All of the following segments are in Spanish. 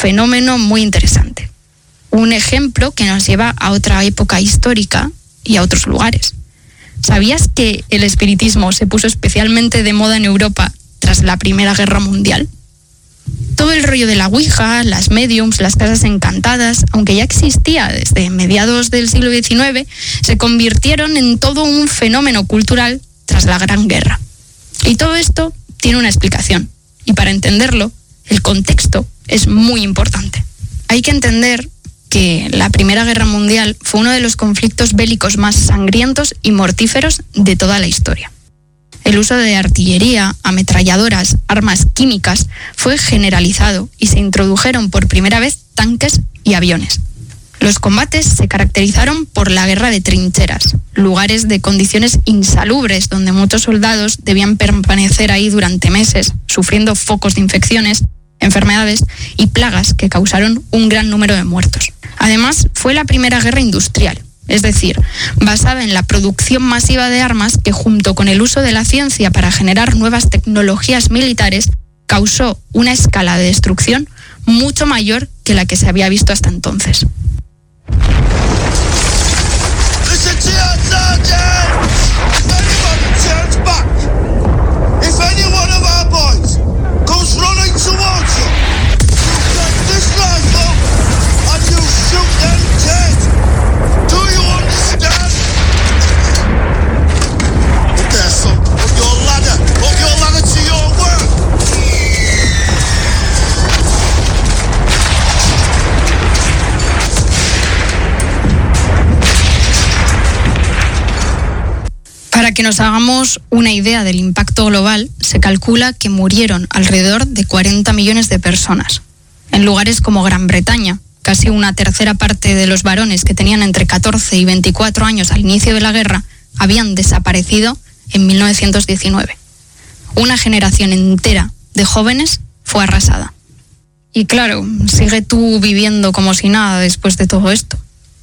fenómeno muy interesante. Un ejemplo que nos lleva a otra época histórica y a otros lugares. ¿Sabías que el espiritismo se puso especialmente de moda en Europa tras la Primera Guerra Mundial? Todo el rollo de la Ouija, las médiums, las casas encantadas, aunque ya existía desde mediados del siglo XIX, se convirtieron en todo un fenómeno cultural tras la Gran Guerra. Y todo esto tiene una explicación. Y para entenderlo, el contexto es muy importante. Hay que entender que la Primera Guerra Mundial fue uno de los conflictos bélicos más sangrientos y mortíferos de toda la historia. El uso de artillería, ametralladoras, armas químicas fue generalizado y se introdujeron por primera vez tanques y aviones. Los combates se caracterizaron por la guerra de trincheras, lugares de condiciones insalubres donde muchos soldados debían permanecer ahí durante meses, sufriendo focos de infecciones, enfermedades y plagas que causaron un gran número de muertos. Además, fue la primera guerra industrial, es decir, basada en la producción masiva de armas que, junto con el uso de la ciencia para generar nuevas tecnologías militares, causó una escala de destrucción mucho mayor que la que se había visto hasta entonces. Para que nos hagamos una idea del impacto global, se calcula que murieron alrededor de 40 millones de personas. En lugares como Gran Bretaña, casi una tercera parte de los varones que tenían entre 14 y 24 años al inicio de la guerra habían desaparecido en 1919. Una generación entera de jóvenes fue arrasada. Y claro, sigue tú viviendo como si nada después de todo esto.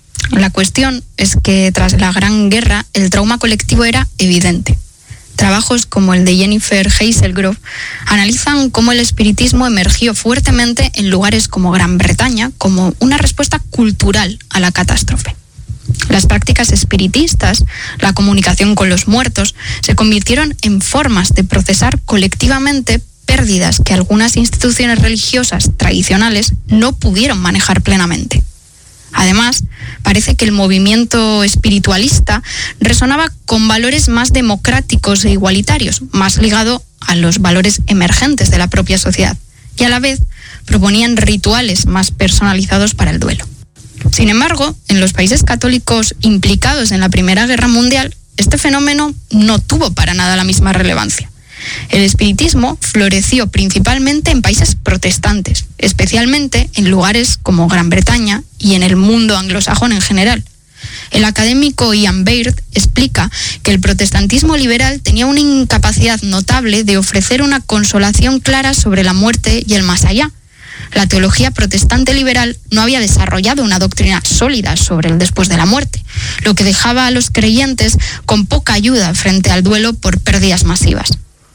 La cuestión es que tras la Gran Guerra el trauma colectivo era evidente. Trabajos como el de Jennifer Hazelgrove analizan cómo el espiritismo emergió fuertemente en lugares como Gran Bretaña como una respuesta cultural a la catástrofe. Las prácticas espiritistas, la comunicación con los muertos, se convirtieron en formas de procesar colectivamente pérdidas que algunas instituciones religiosas tradicionales no pudieron manejar plenamente. Además, parece que el movimiento espiritualista resonaba con valores más democráticos e igualitarios, más ligado a los valores emergentes de la propia sociedad, y a la vez proponían rituales más personalizados para el duelo. Sin embargo, en los países católicos implicados en la Primera Guerra Mundial, este fenómeno no tuvo para nada la misma relevancia. El espiritismo floreció principalmente en países protestantes, especialmente en lugares como Gran Bretaña y en el mundo anglosajón en general. El académico Ian Baird explica que el protestantismo liberal tenía una incapacidad notable de ofrecer una consolación clara sobre la muerte y el más allá. La teología protestante liberal no había desarrollado una doctrina sólida sobre el después de la muerte, lo que dejaba a los creyentes con poca ayuda frente al duelo por pérdidas masivas.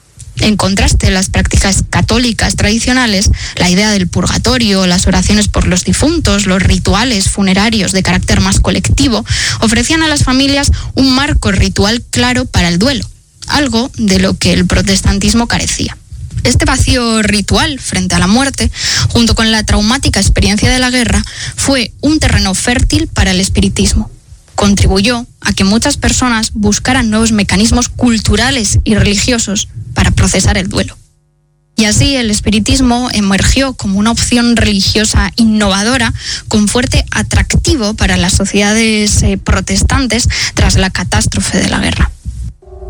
En contraste, las prácticas católicas tradicionales, la idea del purgatorio, las oraciones por los difuntos, los rituales funerarios de carácter más colectivo, ofrecían a las familias un marco ritual claro para el duelo, algo de lo que el protestantismo carecía. Este vacío ritual frente a la muerte, junto con la traumática experiencia de la guerra, fue un terreno fértil para el espiritismo. Contribuyó a que muchas personas buscaran nuevos mecanismos culturales y religiosos para procesar el duelo. Y así el espiritismo emergió como una opción religiosa innovadora con fuerte atractivo para las sociedades protestantes tras la catástrofe de la guerra.